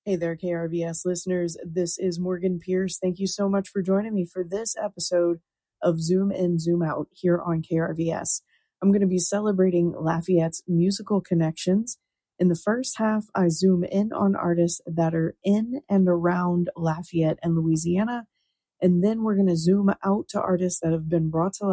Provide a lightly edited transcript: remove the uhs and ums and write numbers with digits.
Hey there, KRVS listeners. This is Morgan Pierce. Thank you so much for joining me for this episode of Zoom In, Zoom Out here on KRVS. I'm going to be celebrating Lafayette's musical connections. In the first half, I zoom in on artists that are in and around Lafayette and Louisiana. And then we're going to zoom out to artists that have been brought to